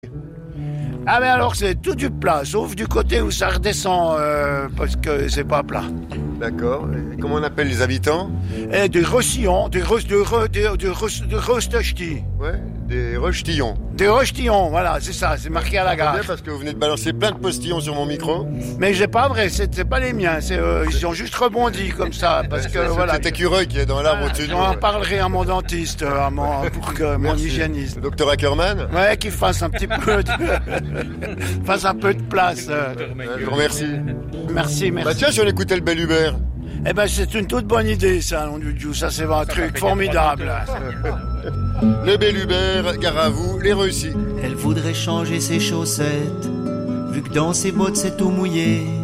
Ah mais alors c'est tout du plat, sauf du côté où ça redescend, parce que c'est pas plat. D'accord. Et comment on appelle les habitants? Et des rossillons, des rostachtis. Ouais, des rech'tillons. Des rostillons, voilà, c'est ça, c'est marqué à la Bien gare. parce que vous venez de balancer plein de postillons sur mon micro. Mais c'est pas vrai, c'est pas les miens, ils ont juste rebondi comme ça, parce que C'est voilà. cet écureuil qui est dans l'arbre Voilà, au-dessus de j'en nous. parlerai à mon dentiste, pour que mon Merci. hygiéniste. Le docteur Ackerman. Ouais, qu'il fasse un petit peu fasse un peu de place. Je vous remercie. Merci, Bah merci. tiens, si on écoutait le Bel Hubert. Eh ben, c'est une toute bonne idée, ça, nom du Dieu. Ça, c'est un truc formidable. Le Bel Hubert, gare à vous, les réussis. Elle voudrait changer ses chaussettes, vu que dans ses bottes c'est tout mouillé.